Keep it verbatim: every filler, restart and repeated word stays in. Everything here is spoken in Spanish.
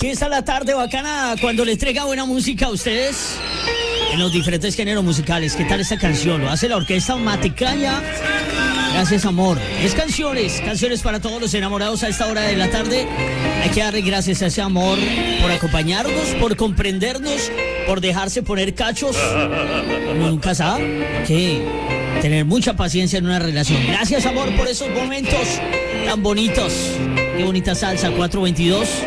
Aquí está la tarde bacana cuando les traiga buena música a ustedes en los diferentes géneros musicales. ¿Qué tal esta canción? Lo hace la orquesta Matecaña. Gracias, amor. Es canciones, canciones para todos los enamorados a esta hora de la tarde. Hay que darle gracias a ese amor por acompañarnos, por comprendernos, por dejarse poner cachos. Uno nunca sabe que tener mucha paciencia en una relación. Gracias, amor, por esos momentos tan bonitos. Qué bonita salsa, cuatro veintidós.